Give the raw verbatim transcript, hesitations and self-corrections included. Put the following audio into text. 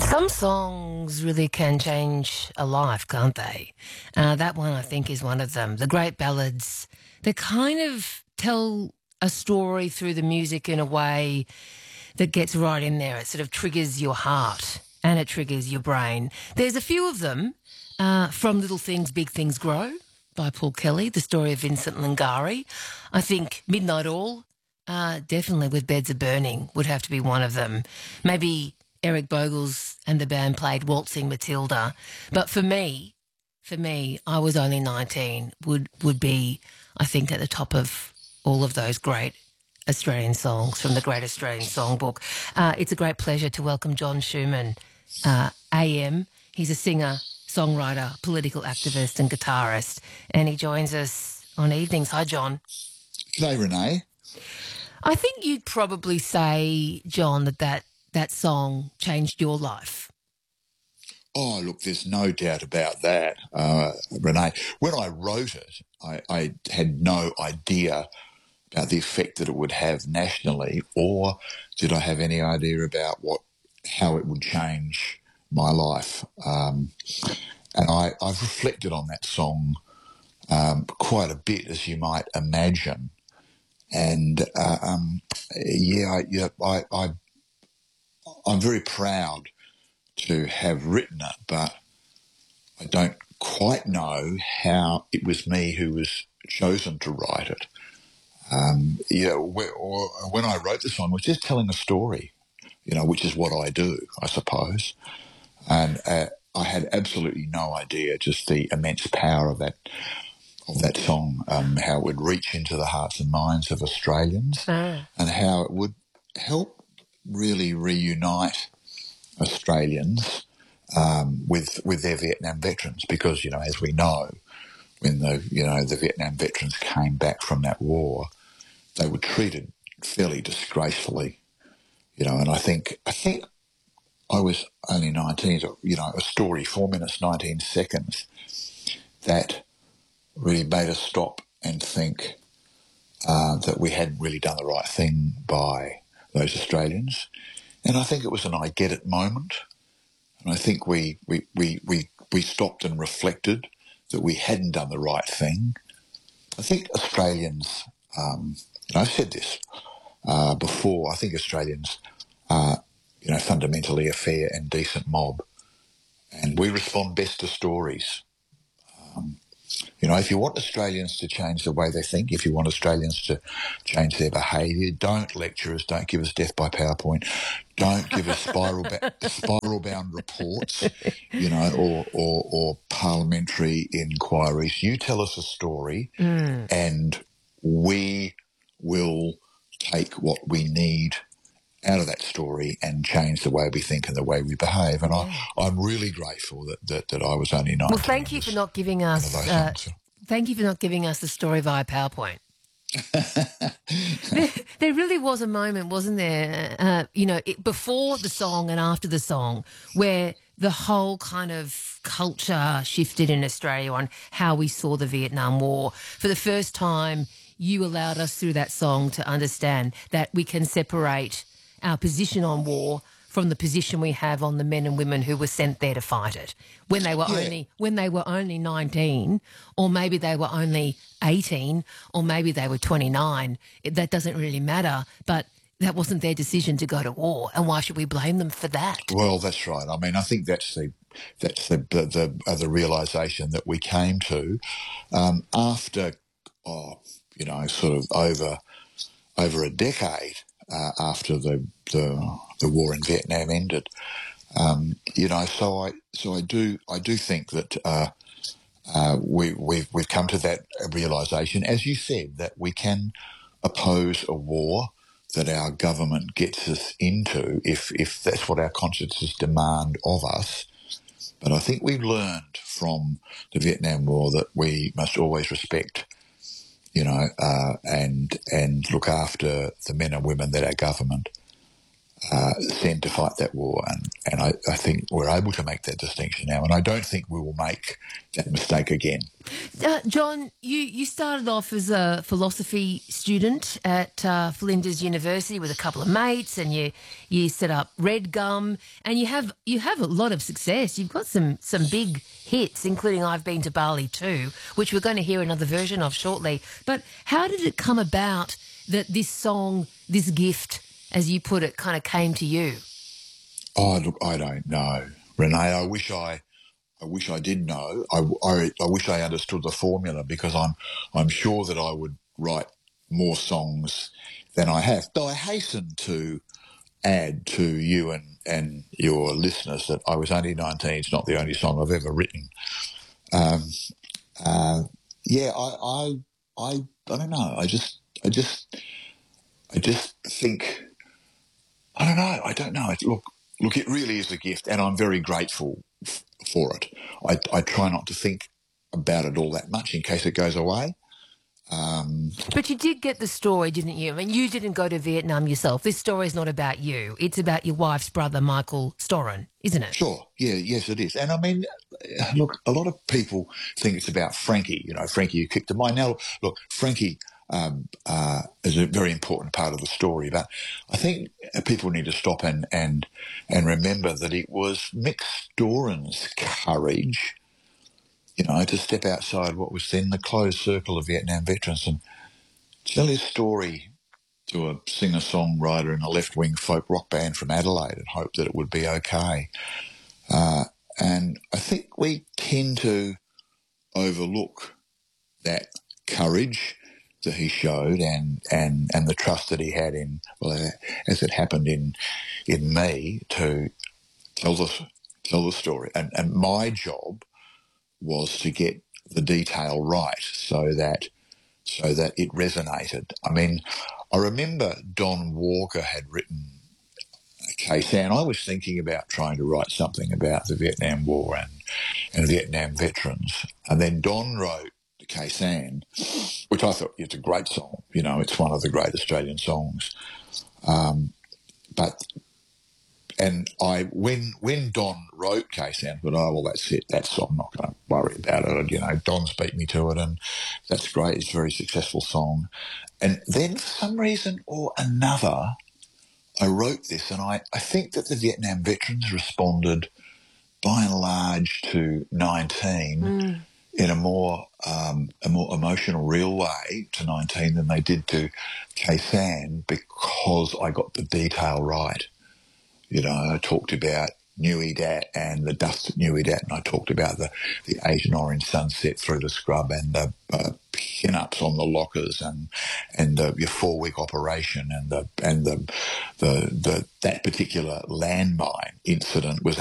Some songs really can change a life, can't they? Uh, that one, I think, is one of them. The great ballads, they kind of tell a story through the music in a way that gets right in there. It sort of triggers your heart and it triggers your brain. There's a few of them, uh, from Little Things, Big Things Grow by Paul Kelly, the story of Vincent Lingari. I think Midnight Oil, uh, definitely with Beds Are Burning, would have to be one of them. Maybe Eric Bogles and the band played Waltzing Matilda. But for me, for me, I Was Only nineteen would, would be, I think, at the top of all of those great Australian songs from the Great Australian Songbook. Uh, it's a great pleasure to welcome John Schumann, uh, A M. He's a singer, songwriter, political activist and guitarist, and he joins us on evenings. Hi, John. G'day, Renee. I think you'd probably say, John, that that, that song changed your life. Oh, look, there's no doubt about that, uh, Renee. When I wrote it, I, I had no idea about the effect that it would have nationally, or did I have any idea about what how it would change my life. Um, and I, I've reflected on that song um, quite a bit, as you might imagine. And, uh, um, yeah, I, yeah I, I, I'm very proud to have written it, but I don't quite know how it was me who was chosen to write it. Um, yeah, or when I wrote the song, I was just telling a story, you know, which is what I do, I suppose. And uh, I had absolutely no idea just the immense power of that of that song, um, how it would reach into the hearts and minds of Australians, Ah. and how it would help really reunite Australians um, with with their Vietnam veterans, because, you know, as we know, when the you know the Vietnam veterans came back from that war, they were treated fairly disgracefully, you know. And I think I think I Was Only nineteen, you know, a story, four minutes nineteen seconds, that really made us stop and think uh, that we hadn't really done the right thing by those Australians. And I think it was an I get it moment. And I think we, we, we, we, we stopped and reflected that we hadn't done the right thing. I think Australians, um, and I've said this uh, before, I think Australians are, you know, fundamentally a fair and decent mob. And we respond best to stories. Um, you know, if you want Australians to change the way they think, if you want Australians to change their behaviour, don't lecture us, don't give us death by PowerPoint, don't give us spiral ba- spiral-bound reports, you know, or, or, or parliamentary inquiries. You tell us a story Mm. and we will take what we need out of that story and change the way we think and the way we behave. And Yeah. I, I'm really grateful that, that, that I was only nineteen. Well, thank you for not giving us. those Uh, songs. thank you for not giving us the story via PowerPoint. there, there really was a moment, wasn't there? Uh, you know, it, before the song and after the song, where the whole kind of culture shifted in Australia on how we saw the Vietnam War. For the first time, you allowed us through that song to understand that we can separate our position on war from the position we have on the men and women who were sent there to fight it. When they were Yeah. only when they were only nineteen, or maybe they were only eighteen, or maybe they were twenty-nine. It, that doesn't really matter, but that wasn't their decision to go to war, and why should we blame them for that? Well, that's right. I mean, I think that's the that's the the the, uh, the realisation that we came to um, after, oh, you know, sort of over over a decade uh, after the, the the war in Vietnam ended. Um, you know, so I so I do I do think that uh, uh, we we've we've come to that realisation, as you said, that we can oppose a war that our government gets us into if if that's what our consciences demand of us. But I think we've learned from the Vietnam War that we must always respect, you know, uh, and and look after the men and women that our government uh, send to fight that war. And, and I, I think we're able to make that distinction now, and I don't think we will make that mistake again. Uh, John, you, you started off as a philosophy student at uh, Flinders University with a couple of mates, and you you set up Red Gum, and you have you have a lot of success. You've got some some big hits, including I've Been to Bali Too, which we're going to hear another version of shortly. But how did it come about that this song, this gift, as you put it, kind of came to you? Oh, look, I don't know, Renee. I wish I, I wish I did know. I, I, I wish I understood the formula, because I'm, I'm sure that I would write more songs than I have. Though I hasten to add to you and, and your listeners that I was only nineteen. It's not the only song I've ever written. Um, uh, yeah, I, I, I, I don't know. I just, I just, I just think, I don't know. I don't know. It, look, look, it really is a gift, and I'm very grateful f- for it. I, I try not to think about it all that much in case it goes away. Um, But you did get the story, didn't you? I mean, you didn't go to Vietnam yourself. This story is not about you. It's about your wife's brother, Michael Storen, isn't it? Sure. Yeah, yes, it is. And I mean, look, a lot of people think it's about Frankie, you know, Frankie who kicked the mine. Now, look, Frankie um, uh, is a very important part of the story, but I think people need to stop and, and, and remember that it was Mick Storen's courage, you know, to step outside what was then the closed circle of Vietnam veterans and tell his story to a singer-songwriter in a left-wing folk rock band from Adelaide and hope that it would be okay. Uh, and I think we tend to overlook that courage that he showed and, and, and the trust that he had in, well, as it happened in in me, to tell the, tell the story. And, and my job was to get the detail right so that so that it resonated. I mean, I remember Don Walker had written Khe Sanh. I was thinking about trying to write something about the Vietnam War and, and Vietnam veterans. And then Don wrote Khe Sanh, which I thought it's a great song. You know, it's one of the great Australian songs. Um, but and I when when Don wrote Khe Sanh, I thought, oh well, that's it. That's I'm not going to worry about it. You know, Don's beat me to it, and that's great. It's a very successful song. And then for some reason or another, I wrote this, and I, I think that the Vietnam veterans responded by and large to nineteen mm. in a more um, a more emotional, real way to nineteen than they did to Khe Sanh, because I got the detail right. You know, I talked about Nui Dat and the dust at Nui Dat, and I talked about the, the Asian orange sunset through the scrub and the uh, pin-ups on the lockers and and the, your four-week operation and the and the the, the that particular landmine incident was